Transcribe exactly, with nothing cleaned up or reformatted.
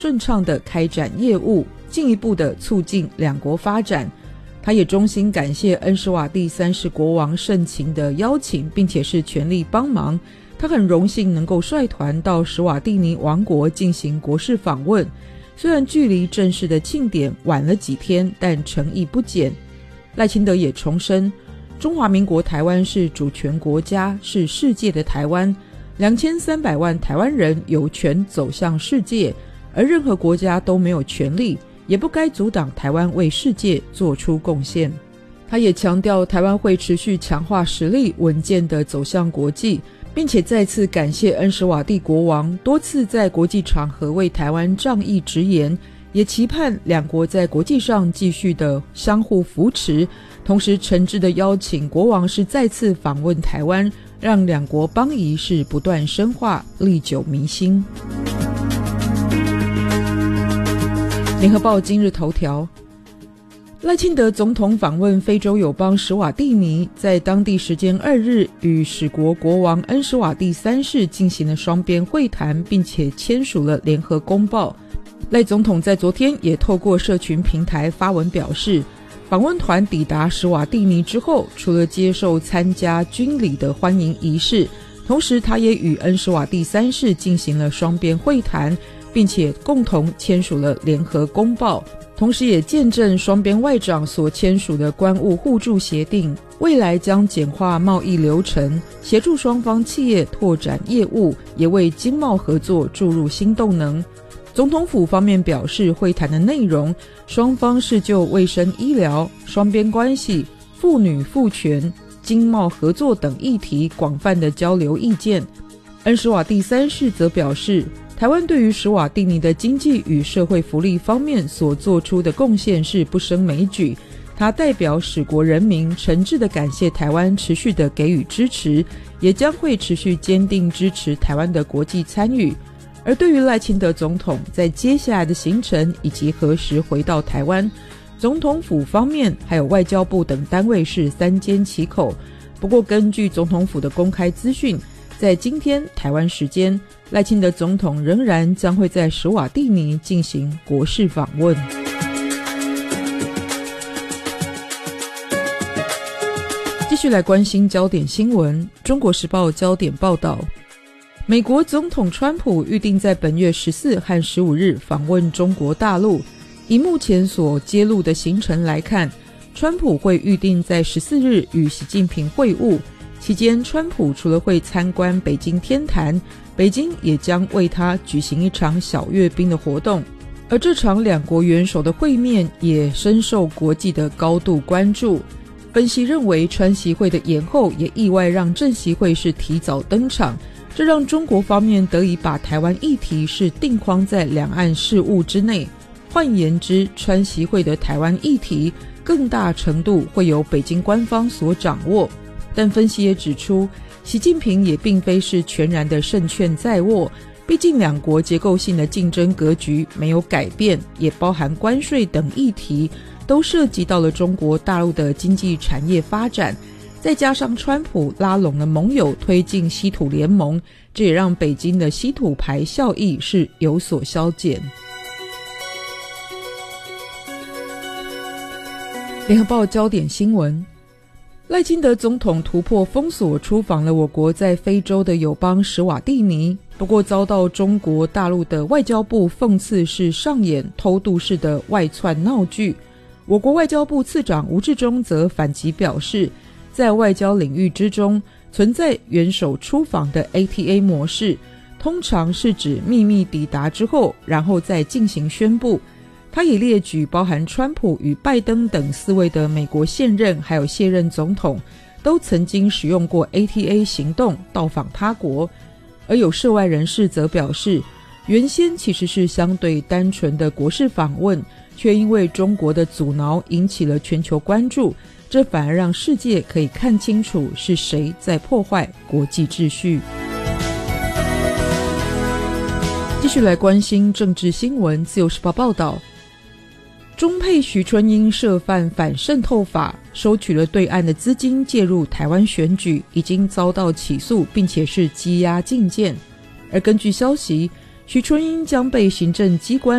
顺畅地开展业务，进一步地促进两国发展。他也衷心感谢恩施瓦蒂三世国王盛情的邀请，并且是全力帮忙。他很荣幸能够率团到史瓦蒂尼王国进行国事访问，虽然距离正式的庆典晚了几天，但诚意不减。赖清德也重申，中华民国台湾是主权国家，是世界的台湾，两千三百万台湾人有权走向世界，而任何国家都没有权利也不该阻挡台湾为世界做出贡献。他也强调台湾会持续强化实力，稳健地走向国际，并且再次感谢恩施瓦蒂国王多次在国际场合为台湾仗义直言，也期盼两国在国际上继续的相互扶持，同时诚挚地邀请国王是再次访问台湾，让两国邦谊是不断深化，历久弥新。联合报今日头条，赖清德总统访问非洲友邦史瓦蒂尼，在当地时间二日与史国国王恩施瓦蒂三世进行了双边会谈，并且签署了联合公报。赖总统在昨天也透过社群平台发文表示，访问团抵达史瓦蒂尼之后，除了接受参加军礼的欢迎仪式，同时他也与恩施瓦蒂三世进行了双边会谈，并且共同签署了联合公报，同时也见证双边外长所签署的关务互助协定，未来将简化贸易流程，协助双方企业拓展业务，也为经贸合作注入新动能。总统府方面表示，会谈的内容，双方是就卫生医疗、双边关系、妇女妇权、经贸合作等议题广泛的交流意见。恩施瓦蒂三世则表示，台湾对于史瓦蒂尼的经济与社会福利方面所做出的贡献是不胜枚举，他代表史国人民诚挚地感谢台湾持续的给予支持，也将会持续坚定支持台湾的国际参与。而对于赖清德总统在接下来的行程以及何时回到台湾，总统府方面还有外交部等单位是三缄其口。不过根据总统府的公开资讯，在今天台湾时间，赖清德总统仍然将会在史瓦蒂尼进行国事访问。继续来关心焦点新闻，中国时报焦点报道，美国总统川普预定在本月十四和十五日访问中国大陆。以目前所揭露的行程来看，川普会预定在十四日与习近平会晤，期间川普除了会参观北京天坛，北京也将为他举行一场小阅兵的活动。而这场两国元首的会面也深受国际的高度关注。分析认为，川习会的延后也意外让正习会是提早登场，这让中国方面得以把台湾议题是定框在两岸事务之内。换言之，川习会的台湾议题更大程度会由北京官方所掌握。但分析也指出，习近平也并非是全然的胜券在握，毕竟两国结构性的竞争格局没有改变，也包含关税等议题，都涉及到了中国大陆的经济产业发展。再加上川普拉拢了盟友推进稀土联盟，这也让北京的稀土牌效益是有所消减。联合报焦点新闻，赖清德总统突破封锁出访了我国在非洲的友邦史瓦蒂尼，不过遭到中国大陆的外交部讽刺是上演偷渡式的外窜闹剧。我国外交部次长吴志忠则反击表示，在外交领域之中存在元首出访的 A T A 模式，通常是指秘密抵达之后然后再进行宣布。他也列举包含川普与拜登等四位的美国现任还有卸任总统都曾经使用过 A T A 行动到访他国。而有涉外人士则表示，原先其实是相对单纯的国事访问，却因为中国的阻挠引起了全球关注，这反而让世界可以看清楚是谁在破坏国际秩序。继续来关心政治新闻，自由时报报道，中配徐春英涉犯反渗透法，收取了对岸的资金介入台湾选举，已经遭到起诉，并且是羁押禁见。而根据消息， 许春英将被行政机关